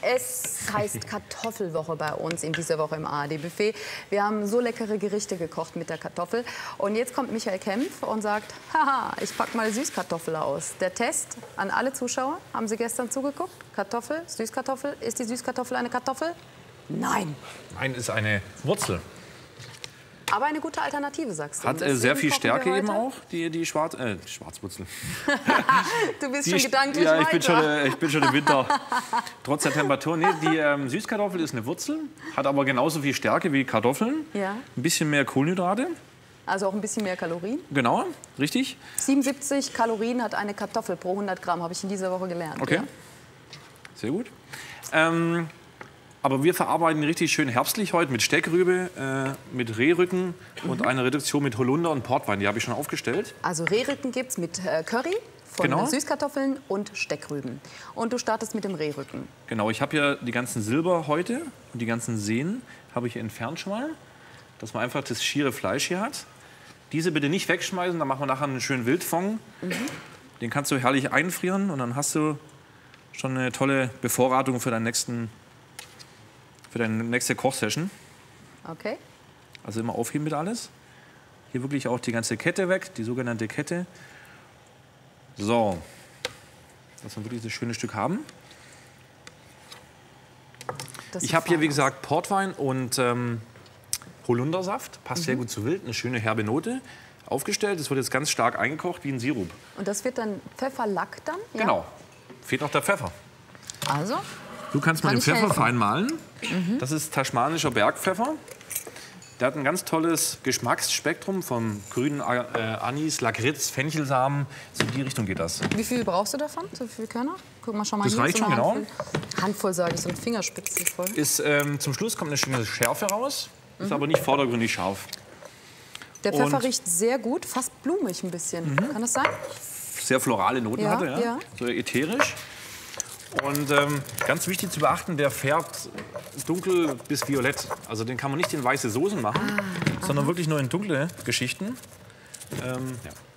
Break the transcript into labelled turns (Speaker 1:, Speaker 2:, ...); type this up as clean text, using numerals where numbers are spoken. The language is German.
Speaker 1: Es heißt Kartoffelwoche bei uns in dieser Woche im ARD-Buffet. Wir haben so leckere Gerichte gekocht mit der Kartoffel. Und jetzt kommt Michael Kempf und sagt, haha, ich pack mal Süßkartoffel aus. Der Test an alle Zuschauer, haben Sie gestern zugeguckt? Kartoffel, Süßkartoffel. Ist die Süßkartoffel eine Kartoffel? Nein.
Speaker 2: Nein, ist eine Wurzel.
Speaker 1: Aber eine gute Alternative, sagst du.
Speaker 2: Hat sehr viel Stärke eben auch, die Schwarzwurzel.
Speaker 1: Du bist schon gedanklich
Speaker 2: ja,
Speaker 1: weiter.
Speaker 2: ich bin schon im Winter. Trotz der Temperatur. Nee, die Süßkartoffel ist eine Wurzel, hat aber genauso viel Stärke wie Kartoffeln.
Speaker 1: Ja.
Speaker 2: Ein bisschen mehr Kohlenhydrate.
Speaker 1: Also auch ein bisschen mehr Kalorien.
Speaker 2: Genau, richtig.
Speaker 1: 77 Kalorien hat eine Kartoffel pro 100 Gramm, habe ich in dieser Woche gelernt.
Speaker 2: Okay,
Speaker 1: ja.
Speaker 2: Sehr gut. Aber wir verarbeiten richtig schön herbstlich heute mit Steckrübe, mit Rehrücken und einer Reduktion mit Holunder und Portwein. Die habe ich schon aufgestellt.
Speaker 1: Also Rehrücken gibt es mit Curry von
Speaker 2: Genau.
Speaker 1: Süßkartoffeln und Steckrüben. Und du startest mit dem Rehrücken.
Speaker 2: Genau, ich habe ja die ganzen Silberhäute und die ganzen Sehnen habe ich entfernt schon mal, dass man einfach das schiere Fleisch hier hat. Diese bitte nicht wegschmeißen, dann machen wir nachher einen schönen Wildfond. Den kannst du herrlich einfrieren und dann hast du schon eine tolle Bevorratung für deine nächste Kochsession.
Speaker 1: Okay.
Speaker 2: Also immer aufheben mit alles. Hier wirklich auch die ganze Kette weg, die sogenannte Kette. So, dass wir wirklich das schöne Stück haben. Ich habe hier, wie gesagt, Portwein und Holundersaft. Passt sehr gut zu Wild, eine schöne herbe Note. Aufgestellt, es wird jetzt ganz stark eingekocht wie ein Sirup.
Speaker 1: Und das wird dann Pfefferlack dann? Ja?
Speaker 2: Genau. Fehlt noch der Pfeffer.
Speaker 1: Also?
Speaker 2: Du kannst mal den
Speaker 1: ich
Speaker 2: Pfeffer
Speaker 1: helfen?
Speaker 2: fein mahlen. Das ist taschmanischer Bergpfeffer. Der hat ein ganz tolles Geschmacksspektrum vom grünen Anis, Lakritz, Fenchelsamen. So in die Richtung geht das.
Speaker 1: Wie viel brauchst du davon? So viele Körner? Guck mal schon mal
Speaker 2: Das
Speaker 1: hier.
Speaker 2: reicht
Speaker 1: so
Speaker 2: schon,
Speaker 1: eine
Speaker 2: genau.
Speaker 1: Handvoll. Handvoll sage ich, so ein Fingerspitze voll.
Speaker 2: Ist, zum Schluss kommt eine schöne Schärfe raus. Ist aber nicht vordergründig scharf.
Speaker 1: Der Pfeffer
Speaker 2: Und-
Speaker 1: riecht sehr gut, fast blumig ein bisschen. Kann das sein?
Speaker 2: Sehr florale Noten
Speaker 1: Ja,
Speaker 2: hatte, ja.
Speaker 1: ja.
Speaker 2: So ätherisch. Und ganz wichtig zu beachten, der färbt dunkel bis violett. Also den kann man nicht in weiße Soßen machen, sondern wirklich nur in dunkle Geschichten. Ja.